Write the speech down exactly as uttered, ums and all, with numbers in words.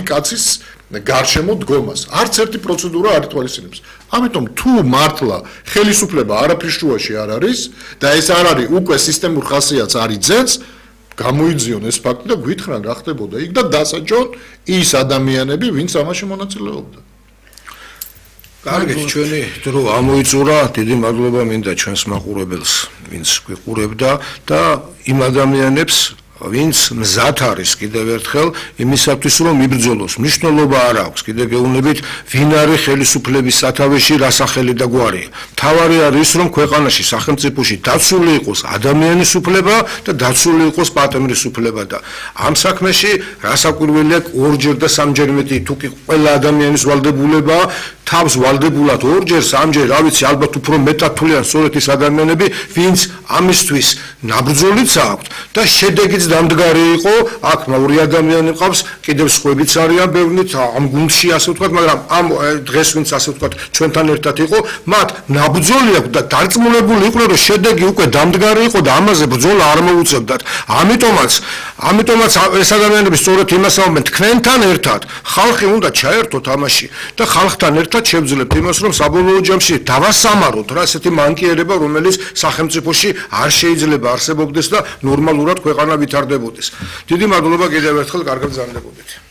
კაცის გარშემო დგომას. არც ერთი პროცედურა არ ითვალისწინებს. ამიტომ თუ მართლა ხელისუფლება არაფრის შუაში არ არის და ეს არ არის უკვე სისტემურ ხასიათს არ იძენს, გამოიძიონ ეს ფაქტი და გვითხრან რა ხდებოდა იქ და დასაჯონ ის ადამიანები, ვინც ამაში მონაწილეობდა. კარგი, ჩვენი დრო ამოიწურა, დიდი მადლობა მინდა ჩვენს მაყურებელს, ვინც გვიყურებდა და იმ ადამიანებს ვინც მზად არის კიდევ ერთხელ იმისათვის რომ იბრძოლოს მნიშვნელობა არ აქვს კიდევ გეუბნებით ვინ არის ხელისუფლების სათავეში რა სახელი და გვარია თავარი არის რომ ქვეყანაში სახელმწიფოში დაცული იყოს ადამიანის უფლება და დაცული იყოს პატიმრის უფლება და ამ საქმეში რასაკვირველია ორჯერ და სამჯერ მეტი თუ კი ყველა ადამიანის ვალდებულება თავს ვალდებულად ორჯერ სამჯერ რა ვიცი ალბათ უფრო მეტად თვლიან სწორედ ის ადამიანები ვინც ამისთვის ნაბრძოლიც აქვს და შედეგიც დამდგარი იყო აქ ორი ადამიანი ყავს კიდევ სხვაებიც არიან ბევრნით ამ გუნდში ასე ვთქვათ მაგრამ ამ დღეს ვინც ასე ვთქვათ ჩვენთან ერთად იყო მათ ნაბრძოლი აქვს და დარწმუნებული იყვნენ რომ შედეგი უკვე დამდგარი იყო და ამაზე ბრძოლა არ მოუწევდათ ამიტომაც ამიტომაც ეს ადამიანები სწორედ იმას ამბობენ თქვენთან ერთად ხალხი უნდა ჩაერთოთ ამაში და ხალხთან ერთად შევძლებთ იმას რომ საბოლოო ჯამში დავასამაროთ რა ესეთი მანკიერება რომელიც სახელმწიფოში არ შეიძლება არსებობდეს და ნორმალურად ქვეყანა ვითარდებოდეს. დიდი მადლობა კიდევ ერთხელ კარგად გზავნებოდეთ.